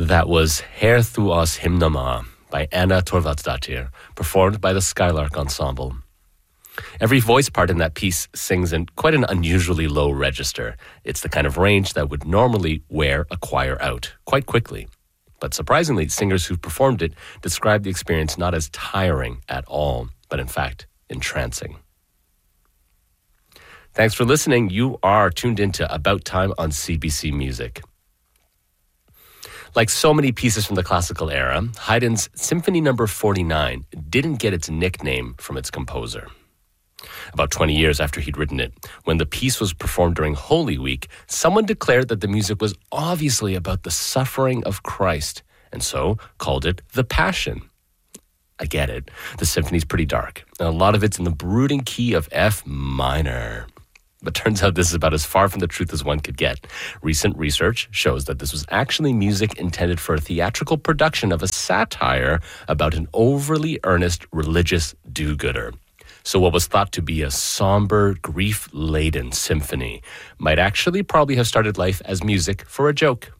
That was Her thu oss himnama by Anna Thorvaldsdottir, performed by the Skylark Ensemble. Every voice part in that piece sings in quite an unusually low register. It's the kind of range that would normally wear a choir out quite quickly. But surprisingly, singers who performed it described the experience not as tiring at all, but in fact, entrancing. Thanks for listening. You are tuned into About Time on CBC Music. Like so many pieces from the classical era, Haydn's Symphony No. 49 didn't get its nickname from its composer. About 20 years after he'd written it, when the piece was performed during Holy Week, someone declared that the music was obviously about the suffering of Christ, and so called it The Passion. I get it. The symphony's pretty dark, and a lot of it's in the brooding key of F minor. But turns out this is about as far from the truth as one could get. Recent research shows that this was actually music intended for a theatrical production of a satire about an overly earnest religious do-gooder. So what was thought to be a somber, grief-laden symphony might actually probably have started life as music for a joke.